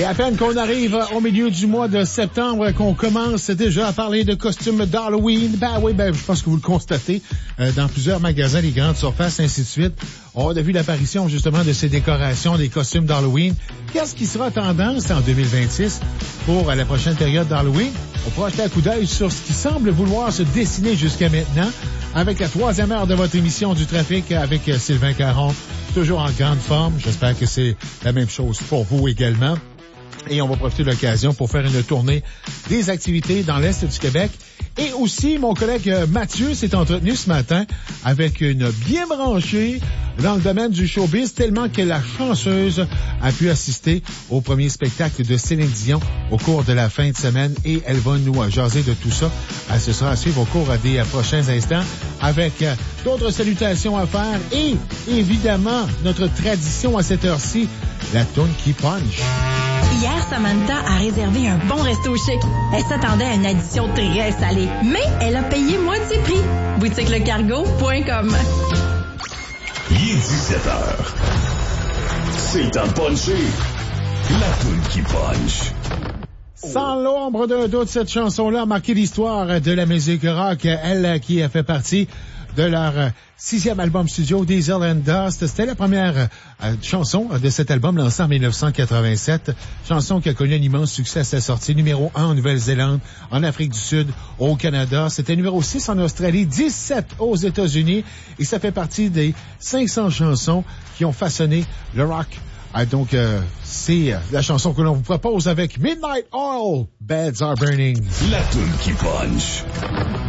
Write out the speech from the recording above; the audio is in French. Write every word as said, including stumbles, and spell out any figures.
Et à peine qu'on arrive au milieu du mois de septembre, qu'on commence déjà à parler de costumes d'Halloween, ben oui, ben je pense que vous le constatez, euh, dans plusieurs magasins, les grandes surfaces, ainsi de suite, on a vu l'apparition justement de ces décorations, des costumes d'Halloween. Qu'est-ce qui sera tendance en deux mille vingt-six pour la prochaine période d'Halloween? On pourra jeter un coup d'œil sur ce qui semble vouloir se dessiner jusqu'à maintenant avec la troisième heure de votre émission du trafic avec Sylvain Caron, toujours en grande forme. J'espère que c'est la même chose pour vous également. Et on va profiter de l'occasion pour faire une tournée des activités dans l'Est du Québec. Et aussi, mon collègue Mathieu s'est entretenu ce matin avec une bien branchée dans le domaine du showbiz, tellement que la chanceuse a pu assister au premier spectacle de Céline Dion au cours de la fin de semaine. Et elle va nous jaser de tout ça. Ce sera à suivre au cours des prochains instants avec d'autres salutations à faire. Et évidemment, notre tradition à cette heure-ci, la toune qui punch. Hier, Samantha a réservé un bon resto chic. Elle s'attendait à une addition très salée, mais elle a payé moitié prix. boutique le cargo point com. Il est dix-sept heures. C'est le temps de puncher. La toune qui punch. Sans l'ombre d'un doute, cette chanson-là a marqué l'histoire de la musique rock. Elle qui a fait partie de leur sixième album studio, Diesel and Dust. C'était la première euh, chanson de cet album lancé en dix-neuf cent quatre-vingt-sept. Chanson qui a connu un immense succès à sa sortie. Numéro un en Nouvelle-Zélande, en Afrique du Sud, au Canada. C'était numéro six en Australie, dix-sept aux États-Unis. Et ça fait partie des cinq cents chansons qui ont façonné le rock. Ah, donc, euh, c'est la chanson que l'on vous propose avec Midnight Oil, Beds Are Burning. La toune qui punch.